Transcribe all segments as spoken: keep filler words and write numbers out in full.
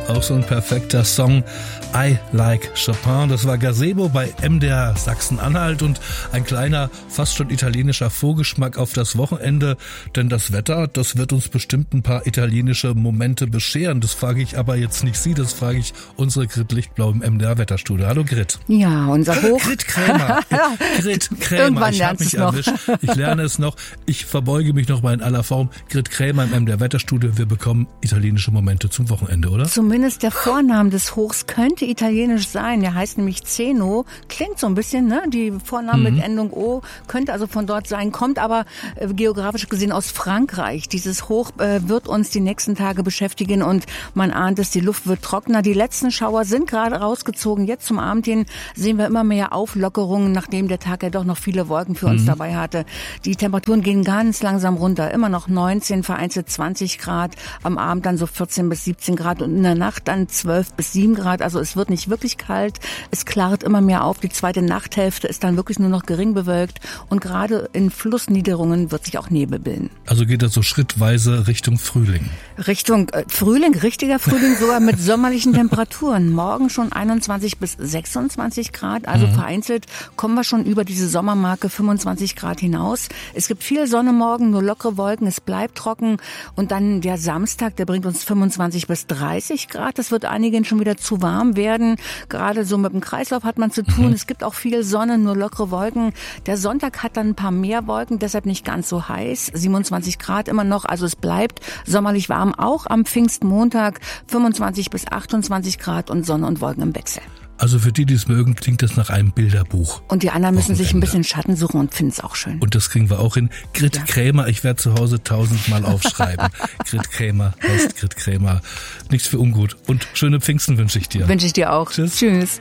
auch so ein perfekter Song. I Like Chopin. Das war Gazebo bei M D R Sachsen-Anhalt und ein kleiner, fast schon italienischer Vorgeschmack auf das Wochenende. Denn das Wetter, das wird uns bestimmt ein paar italienische Momente bescheren. Das frage ich aber jetzt nicht Sie, das frage ich unsere Grit Lichtblau im M D R Wetterstudio. Hallo Grit. Ja, unser Hoch... Grit Krämer. Grit Krämer. Irgendwann ich habe mich noch. erwischt. Ich lerne es noch. Ich verbeuge mich noch mal in aller Form. Grit Krämer im M D R Wetterstudio. Wir bekommen italienische Momente zum Wochenende, oder? Zumindest der Vorname des Hochs könnte italienisch sein. Der heißt nämlich Zeno. Klingt so ein bisschen, ne? Die Vornamen mhm. mit Endung O. Könnte also von dort sein. Kommt aber äh, geografisch gesehen aus Frankreich. Dieses Hoch äh, wird uns die nächsten Tage beschäftigen und man ahnt es, die Luft wird trockener. Die letzten Schauer sind gerade rausgezogen. Jetzt zum Abend hin sehen wir immer mehr Auflockerungen, nachdem der Tag ja doch noch viele Wolken für uns mhm. dabei hatte. Die Temperaturen gehen ganz langsam runter. Immer noch neunzehn, vereinzelt zwanzig Grad. Am Abend dann so vierzehn bis siebzehn Grad und in der Nacht dann zwölf bis sieben Grad. Also es wird nicht wirklich kalt. Es klart immer mehr auf. Die zweite Nachthälfte ist dann wirklich nur noch gering bewölkt und gerade in Flussniederungen wird sich auch Nebel bilden. Also geht das so schrittweise Richtung Frühling? Richtung äh, Frühling, richtiger Frühling, sogar mit sommerlichen Temperaturen. Morgen schon einundzwanzig bis sechsundzwanzig Grad. Also mhm. vereinzelt kommen wir schon über diese Sommermarke fünfundzwanzig Grad hinaus. Es gibt viel Sonne morgen, nur lockere Wolken. Es bleibt trocken. Und dann der Samstag, der bringt uns fünfundzwanzig bis dreißig Grad. Das wird einigen schon wieder zu warm werden. Gerade so mit dem Kreislauf hat man zu tun. Mhm. Es gibt auch viel Sonne, nur lockere Wolken. Der Sonntag hat dann ein paar mehr Wolken, deshalb nicht ganz so heiß. siebenundzwanzig Grad immer noch. Also es bleibt sommerlich warm. Auch am Pfingstmontag fünfundzwanzig bis achtundzwanzig Grad und Sonne und Wolken im Wechsel. Also für die, die es mögen, klingt das nach einem Bilderbuch. Und die anderen müssen Wochenende. sich ein bisschen Schatten suchen und finden es auch schön. Und das kriegen wir auch hin. Grit ja. Krämer, ich werde zu Hause tausendmal aufschreiben. Grit Krämer heißt Grit Krämer. Nichts für ungut. Und schöne Pfingsten wünsche ich dir. Wünsche ich dir auch. Tschüss. Tschüss.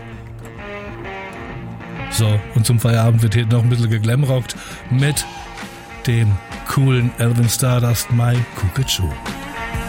So, und zum Feierabend wird hier noch ein bisschen geglamrockt mit dem coolen Alvin Stardust, My Cuckoo.